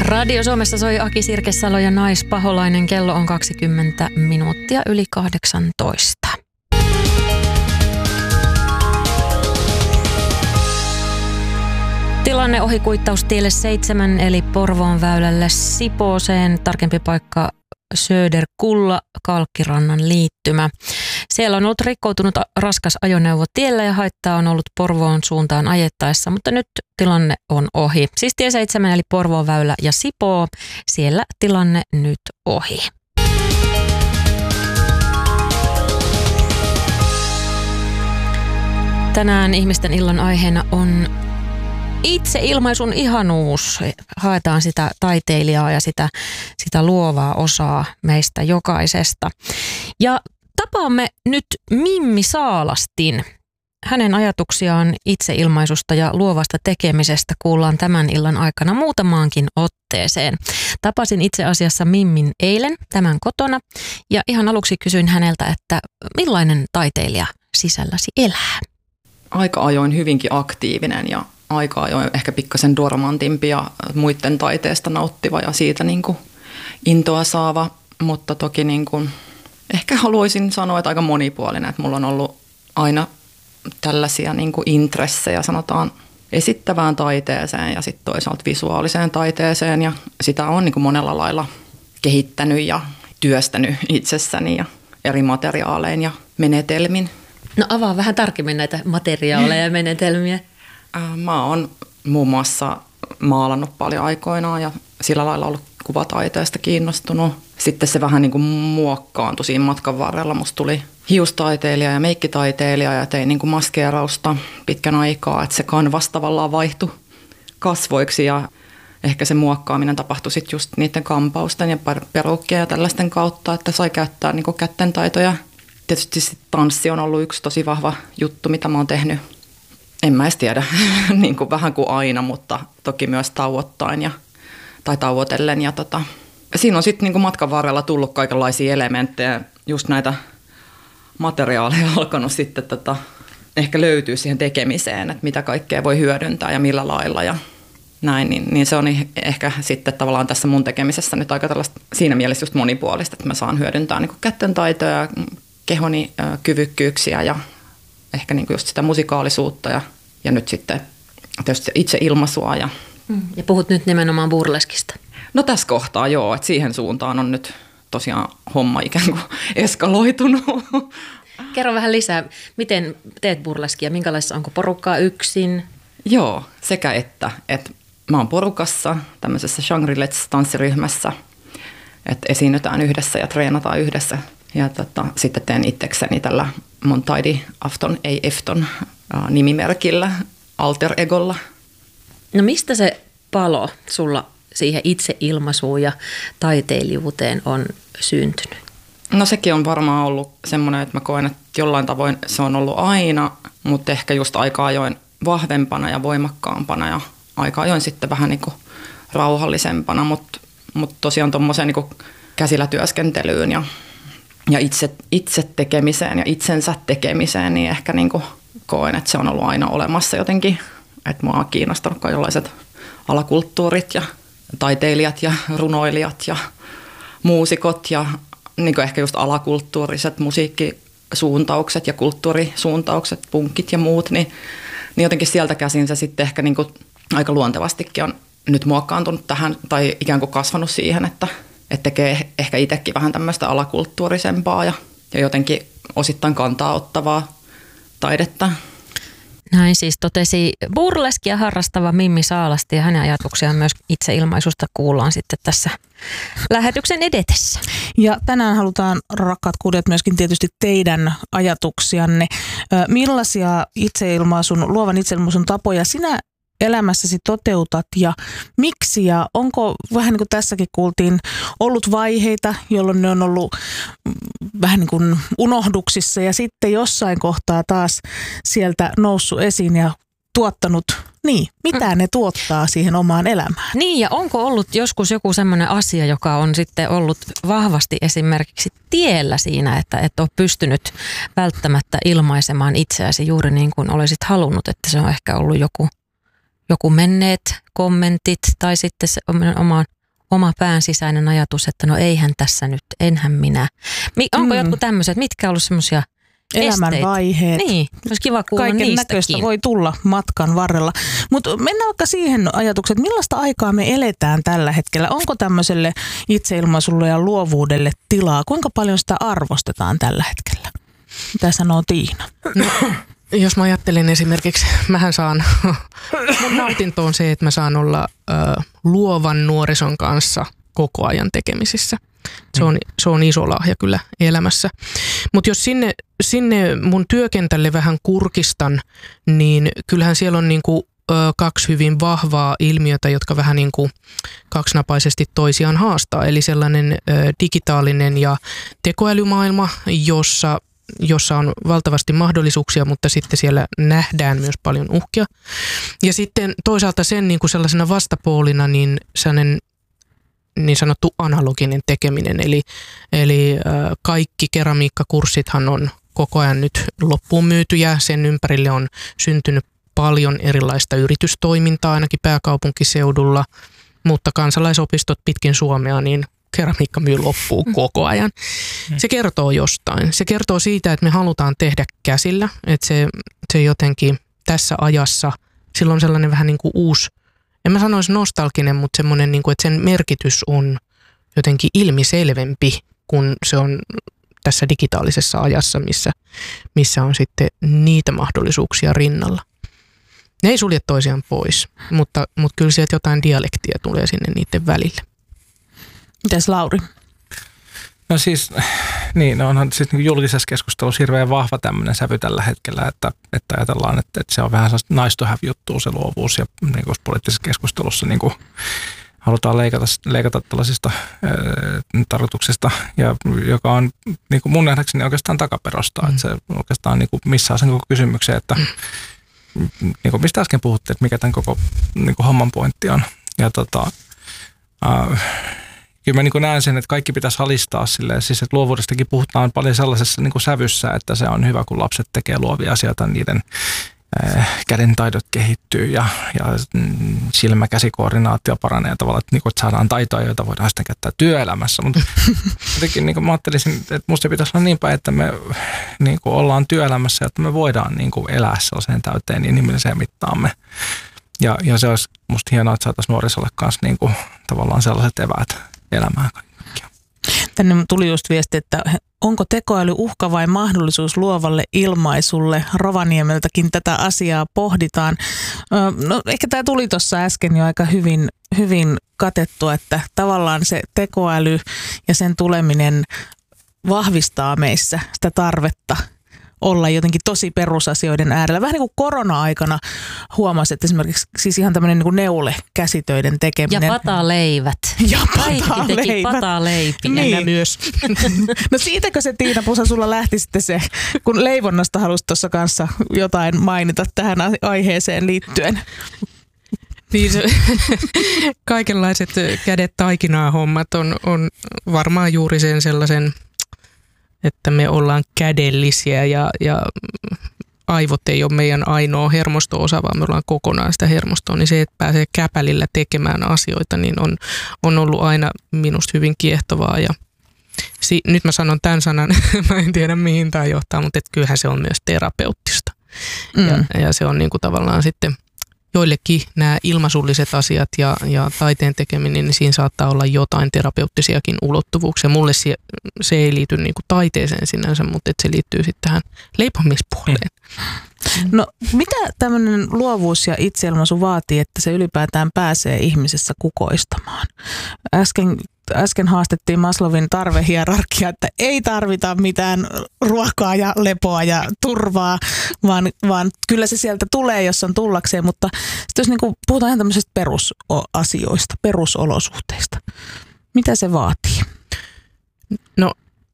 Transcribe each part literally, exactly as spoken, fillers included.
Radio Suomessa soi Aki Sirkesalo ja Naispaholainen. Kello on kaksikymmentä minuuttia yli kahdeksantoista. Tilanne ohikuittaustielle seitsemän eli Porvoon väylälle Sipooseen. Tarkempi paikka Söderkulla, Kalkkirannan liittymä. Siellä on ollut rikkoutunut raskas ajoneuvo tiellä ja haittaa on ollut Porvoon suuntaan ajettaessa, mutta nyt tilanne on ohi. Siis tie seitsemän eli Porvoon väylä ja Sipoo, siellä tilanne nyt ohi. Tänään ihmisten illan aiheena on itseilmaisun ihanuus. Haetaan sitä taiteilijaa ja sitä, sitä luovaa osaa meistä jokaisesta. Ja tapaamme nyt Mimmi Saalastin. Hänen ajatuksiaan itseilmaisusta ja luovasta tekemisestä kuullaan tämän illan aikana muutamaankin otteeseen. Tapasin itse asiassa Mimmin eilen tämän kotona ja ihan aluksi kysyin häneltä, että millainen taiteilija sisälläsi elää? Aika ajoin hyvinkin aktiivinen ja aika ajoin ehkä pikkasen dormantimpi ja muiden taiteesta nauttiva ja siitä niin kuin intoa saava, mutta toki niin kuin ehkä haluaisin sanoa, että aika monipuolinen, että mulla on ollut aina tällaisia niin kuin intressejä, sanotaan esittävään taiteeseen ja sitten toisaalta visuaaliseen taiteeseen ja sitä on niin kuin monella lailla kehittänyt ja työstänyt itsessäni ja eri materiaalein ja menetelmin. No avaa vähän tarkemmin näitä materiaaleja ja menetelmiä. Mä oon muun muassa maalannut paljon aikoinaan ja sillä lailla ollut kuvataiteesta kiinnostunut. Sitten se vähän niin kuin muokkaantui siinä matkan varrella. Musta tuli hiustaiteilija ja meikkitaiteilija ja tein niin kuin maskeerausta pitkän aikaa. Että se kanvas tavallaan vaihtui kasvoiksi ja ehkä se muokkaaminen tapahtui sitten just niiden kampausten ja perukkien ja tällaisten kautta, että sai käyttää niin kuin kättentaitoja. Tietysti sit tanssi on ollut yksi tosi vahva juttu, mitä mä oon tehnyt. En mä edes tiedä, niin kuin vähän kuin aina, mutta toki myös tauottain ja, tai tauotellen. Ja tota, siinä on sitten niin matkan varrella tullut kaikenlaisia elementtejä, just näitä materiaaleja alkanut sitten tota, ehkä löytyy siihen tekemiseen, että mitä kaikkea voi hyödyntää ja millä lailla ja näin. Niin, niin se on ehkä sitten tavallaan tässä mun tekemisessä nyt aika tällaista siinä mielessä just monipuolista, että mä saan hyödyntää niin kuin kättentaitoja, kehoni kyvykkyyksiä ja ehkä niin kuin just sitä musikaalisuutta ja, ja nyt sitten tietysti itse ilmaisua. Ja, ja puhut nyt nimenomaan burleskista. No tässä kohtaa joo, että siihen suuntaan on nyt tosiaan homma ikään kuin eskaloitunut. Kerro vähän lisää, miten teet burleskia, minkälaista, onko porukkaa yksin? Joo, sekä että, että mä oon porukassa tämmöisessä Shangri-Let's-tanssiryhmässä, että esiinnytään yhdessä ja treenataan yhdessä. Ja tota, sitten teen itsekseni tällä mun Tidy Afton, ei Efton nimimerkillä, alter egolla. No mistä se palo sulla siihen itseilmaisuun ja taiteilijuuteen on syntynyt? No sekin on varmaan ollut semmoinen, että mä koen, että jollain tavoin se on ollut aina, mutta ehkä just aika ajoin vahvempana ja voimakkaampana ja aika ajoin sitten vähän niin kuin rauhallisempana, mutta mut tosiaan tuommoiseen niin kuin käsillä työskentelyyn ja Ja itse, itse tekemiseen ja itsensä tekemiseen, niin ehkä niin kuin koen, että se on ollut aina olemassa jotenkin. Että mua on kiinnostanut kaikenlaiset alakulttuurit ja taiteilijat ja runoilijat ja muusikot ja niin kuin ehkä just alakulttuuriset musiikkisuuntaukset ja kulttuurisuuntaukset, punkit ja muut. Niin, niin jotenkin sieltä käsin se sitten ehkä niin kuin aika luontevastikin on nyt muokkaantunut tähän tai ikään kuin kasvanut siihen, että että tekee ehkä itsekin vähän tämmöistä alakulttuurisempaa ja, ja jotenkin osittain kantaa ottavaa taidetta. Näin siis totesi burleskia harrastava Mimmi Saalasti ja hänen ajatuksiaan myös itseilmaisusta kuullaan sitten tässä lähetyksen edetessä. Ja tänään halutaan, rakkaat kuulijat, myöskin tietysti teidän ajatuksianne. Millaisia itseilmaisun, luovan itseilmaisun tapoja sinä elämässäsi toteutat ja miksi ja onko vähän niin kuin tässäkin kuultiin ollut vaiheita, jolloin ne on ollut vähän niin kuin unohduksissa ja sitten jossain kohtaa taas sieltä noussut esiin ja tuottanut, niin mitä ne tuottaa siihen omaan elämään. Niin ja onko ollut joskus joku semmoinen asia, joka on sitten ollut vahvasti esimerkiksi tiellä siinä, että et ole pystynyt välttämättä ilmaisemaan itseäsi juuri niin kuin olisit halunnut, että se on ehkä ollut joku joku menneet kommentit tai sitten se oman oma pään sisäinen ajatus, että no eihän tässä nyt, enhän minä. Onko mm. jotkut tämmöiset, mitkä on ollut semmoisia elämänvaiheet. Niin, olisi kiva kuulla kaiken niistäkin. Näköistä voi tulla matkan varrella. Mutta mennään vaikka siihen ajatukseen, että millaista aikaa me eletään tällä hetkellä. Onko tämmöiselle itseilmaisulle ja luovuudelle tilaa? Kuinka paljon sitä arvostetaan tällä hetkellä? Mitä sanoo Tiina? No, jos mä ajattelen esimerkiksi, mähän saan, mun nautinto on se, että mä saan olla ö, luovan nuorison kanssa koko ajan tekemisissä. Se on, se on iso lahja kyllä elämässä. Mutta jos sinne, sinne mun työkentälle vähän kurkistan, niin kyllähän siellä on niinku, ö, kaksi hyvin vahvaa ilmiötä, jotka vähän niinku kaksinapaisesti toisiaan haastaa. Eli sellainen ö, digitaalinen ja tekoälymaailma, jossa, jossa on valtavasti mahdollisuuksia, mutta sitten siellä nähdään myös paljon uhkia. Ja sitten toisaalta sen niinku sellaisena vastapuolina niin sellainen niin sanottu analoginen tekeminen, eli, eli äh, kaikki keramiikkakurssithan on koko ajan nyt loppuun myytyjä, sen ympärille on syntynyt paljon erilaista yritystoimintaa ainakin pääkaupunkiseudulla, mutta kansalaisopistot pitkin Suomea, niin keramiikka myy loppuun koko ajan. Se kertoo jostain. Se kertoo siitä, että me halutaan tehdä käsillä, että se, se jotenkin tässä ajassa, silloin on sellainen vähän niin kuin uusi, en mä sanoisi nostalginen, mutta semmoinen, niin kuin, että sen merkitys on jotenkin ilmiselvempi, kun se on tässä digitaalisessa ajassa, missä, missä on sitten niitä mahdollisuuksia rinnalla. Ne ei sulje toisiaan pois, mutta, mutta kyllä sieltä jotain dialektia tulee sinne niiden välille. Mitäs Lauri? No siis, niin, no onhan siis julkisessa keskustelussa hirveän vahva tämmöinen sävy tällä hetkellä, että, että ajatellaan, että, että se on vähän sellaista nice to have -juttua se luovuus ja niin kuin poliittisessa keskustelussa niin kuin halutaan leikata, leikata tällaisista ää, tarkoituksista, ja joka on niin kuin mun nähdäkseni oikeastaan takaperosta, mm. että se oikeastaan niin kuin missaa sen koko kysymyksen, että mm. niin kuin mistä äsken puhuttiin, että mikä tämän koko niin kuin homman pointti on. Ja tota, ää, kyllä mä niin kuin näen sen, että kaikki pitäisi alistaa silleen, siis että luovuudestakin puhutaan paljon sellaisessa niin kuin sävyssä, että se on hyvä, kun lapset tekee luovia asioita, niiden äh, kädentaidot kehittyy ja, ja mm, silmäkäsikoordinaatio paranee tavallaan, että, niin kuin, että saadaan taitoja, joita voidaan sitten käyttää työelämässä. Mutta jotenkin niin kuin mä ajattelisin, että musta pitäisi olla niin päin, että me niin kuin ollaan työelämässä, että me voidaan niin kuin elää sellaiseen täyteen niin inhimilliseen mittaamme. Ja, ja se olisi musta hienoa, että saataisiin nuorisolle kanssa niin kuin, tavallaan sellaiset eväät elämään kaikkea. Tänne tuli just viesti, että onko tekoäly uhka vai mahdollisuus luovalle ilmaisulle? Rovaniemeltäkin tätä asiaa pohditaan. No ehkä tämä tuli tuossa äsken jo aika hyvin, hyvin katettua, että tavallaan se tekoäly ja sen tuleminen vahvistaa meissä sitä tarvetta olla jotenkin tosi perusasioiden äärellä. Vähän niin kuin korona-aikana huomasi, että esimerkiksi siis ihan tämmöinen niin kuin neule-käsitöiden tekeminen. Ja pataleivät. Ja Kaikki teki pataleipiä. Niin. myös. No siitäkö se, Tiina Pusa, sulla lähti sitten se, kun leivonnasta halusi tuossa kanssa jotain mainita tähän aiheeseen liittyen? Niin se, kaikenlaiset kädet taikinaa hommat on, on varmaan juuri sen sellaisen, että me ollaan kädellisiä ja, ja aivot ei ole meidän ainoa hermosto-osa, vaan me ollaan kokonaan sitä hermostoa, niin se, että pääsee käpälillä tekemään asioita, niin on, on ollut aina minusta hyvin kiehtovaa. Ja si, nyt mä sanon tämän sanan, mä en tiedä mihin tämä johtaa, mutta et kyllähän se on myös terapeuttista. Mm. Ja, ja se on niin kuin tavallaan sitten joillekin nämä ilmaisulliset asiat ja, ja taiteen tekeminen, niin siinä saattaa olla jotain terapeuttisiakin ulottuvuuksia. Mulle se, se ei liity niin kuin taiteeseen sinänsä, mutta et se liittyy sitten tähän leipomispuoleen. No mitä tämmöinen luovuus ja itseilmaisu vaatii, että se ylipäätään pääsee ihmisessä kukoistamaan? Äsken, äsken haastettiin Maslowin tarvehierarkia, että ei tarvita mitään ruokaa ja lepoa ja turvaa, vaan, vaan kyllä se sieltä tulee, jos on tullakseen. Mutta jos niin kuin puhutaan ihan tämmöisistä perusasioista, perusolosuhteista, mitä se vaatii? No,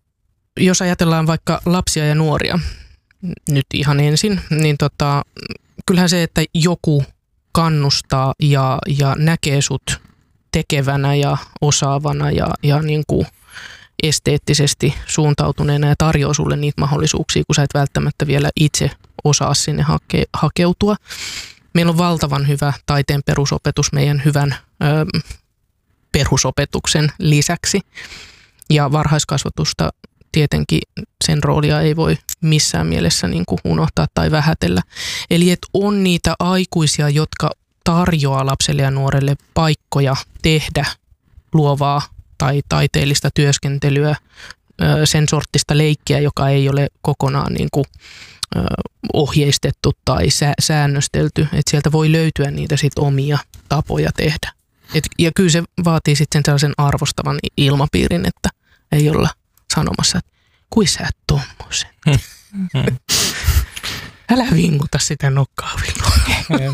jos ajatellaan vaikka lapsia ja nuoria, nyt ihan ensin, niin tota, kyllähän se, että joku kannustaa ja, ja näkee sut tekevänä ja osaavana ja, ja niin kuin esteettisesti suuntautuneena ja tarjoaa sulle niitä mahdollisuuksia, kun sä et välttämättä vielä itse osaa sinne hake, hakeutua. Meillä on valtavan hyvä taiteen perusopetus meidän hyvän ö, perusopetuksen lisäksi. Ja varhaiskasvatusta tietenkin sen roolia ei voi missään mielessä niin kuin unohtaa tai vähätellä. Eli että on niitä aikuisia, jotka tarjoaa lapselle ja nuorelle paikkoja tehdä luovaa tai taiteellista työskentelyä, sen sorttista leikkiä, joka ei ole kokonaan niin kuin ohjeistettu tai säännöstelty. Että sieltä voi löytyä niitä sit omia tapoja tehdä. Et, ja kyllä se vaatii sitten sellaisen arvostavan ilmapiirin, että ei olla sanomassa, että kui sä et tommosen. Hmm. Hmm. Älä vinkuta sitä nokkaa vilua.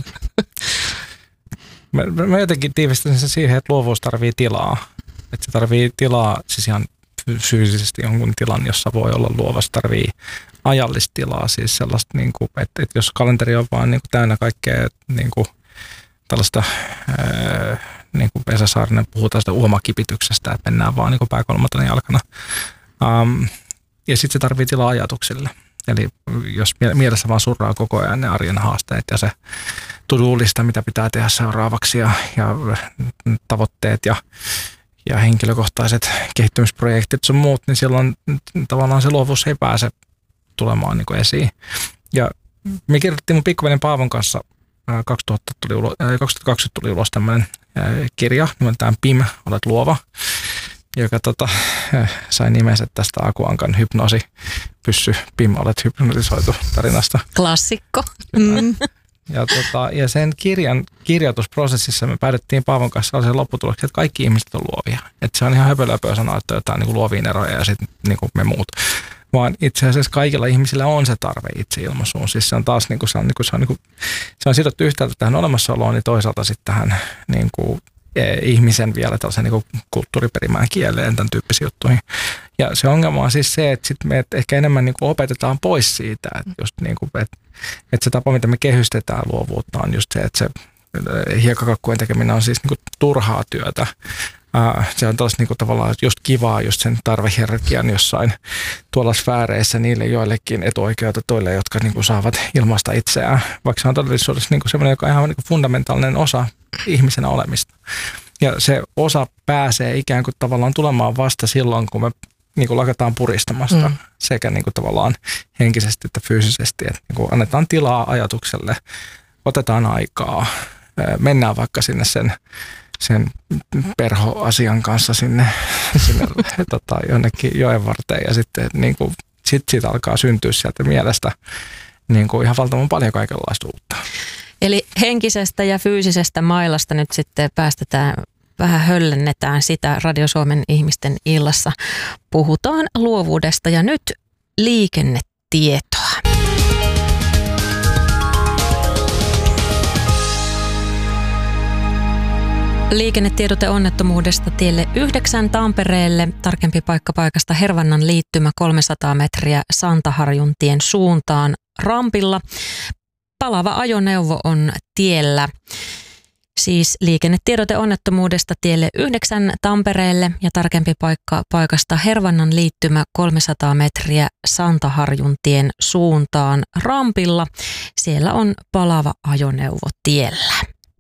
Mä, mä jotenkin tiivistän sen siihen, että luovuus tarvii tilaa. Että se tarvii tilaa, siis ihan fyysisesti jonkun tilan, jossa voi olla luova. Se tarvii ajallista tilaa, siis sellaista, niin kuin, että, että jos kalenteri on vaan niin kuin täynnä kaikkea niin kuin, tällaista, ää, niin kuin Esa Saarinen puhuu tästä uomakipityksestä, että mennään vaan niin pääkolmatana jalkana. Um, ja sitten se tarvii tilaa ajatuksille. Eli jos mielessä vaan surraa koko ajan ne arjen haasteet ja se to-do-lista, mitä pitää tehdä seuraavaksi ja, ja tavoitteet ja, ja henkilökohtaiset kehittymisprojektit sun muut, niin silloin tavallaan se luovuus ei pääse tulemaan niin kuin esiin. Ja me kirjoitettiin mun pikkuveljen Paavon kanssa kaksituhatta tuli ulos, kaksituhattakaksikymmentä tuli ulos tämmöinen kirja nimeltään P I M, olet luova, joka tota, sai nimensä tästä Aku Ankan hypnoosi pyssy P I M, olet hypnotisoitu tarinasta. Klassikko. Mm. Ja, tota, ja sen kirjan kirjoitusprosessissa me päädyttiin Paavon kanssa sellaisen lopputulokseen, että kaikki ihmiset on luovia. Että se on ihan höpölöpöä sanoa, että jotain niin kuin luoviin eroja ja sitten niin kuin me muut. Vaan itse asiassa kaikilla ihmisillä on se tarve itseilmaisuun. Siis se on taas niin kuin, se on, niin kuin, se on, niin kuin, se on sidottu yhtäältä tähän olemassaoloon, niin toisaalta sitten tähän niin kuin, ihmisen vielä tällaisen niin kuin kulttuuriperimään kieleen, tämän tyyppisiin juttuihin. Ja se ongelma on siis se, että sit me et ehkä enemmän niin kuin opetetaan pois siitä, että, just niin kuin, että, että se tapa, mitä me kehystetään luovuutta, on just se, että se hiekkakakkujen tekeminen on siis niin kuin turhaa työtä. Se on taas niin kuin tavallaan just kivaa just sen tarvehierarkian jossain tuolla sfääreissä niille joillekin etuoikeutetuille, jotka niin kuin saavat ilmaista itseään, vaikka se on todellisuudessa niin kuin sellainen, joka on ihan niin kuin fundamentaalinen osa ihmisenä olemista. Ja se osa pääsee ikään kuin tavallaan tulemaan vasta silloin, kun me niin kuin lakataan puristamasta mm. sekä niin kuin tavallaan henkisesti että fyysisesti, että niin kuin annetaan tilaa ajatukselle, otetaan aikaa, mennään vaikka sinne sen sen perhoasian kanssa sinne, sinne tota, jonnekin joen varteen ja sitten niin kuin, sit siitä alkaa syntyä sieltä mielestä niin kuin ihan valtavan paljon kaikenlaista uutta. Eli henkisestä ja fyysisestä mailasta nyt sitten päästetään, vähän höllennetään sitä Radio Suomen ihmisten illassa. Puhutaan luovuudesta ja nyt liikennetietoa. Liikennetiedote onnettomuudesta tielle yhdeksän Tampereelle. Tarkempi paikka paikasta Hervannan liittymä kolmesataa metriä Santaharjuntien suuntaan rampilla. Palava ajoneuvo on tiellä. Siis liikennetiedote onnettomuudesta tielle yhdeksän Tampereelle ja tarkempi paikka paikasta Hervannan liittymä kolmesataa metriä Santaharjuntien suuntaan rampilla. Siellä on palava ajoneuvo tiellä.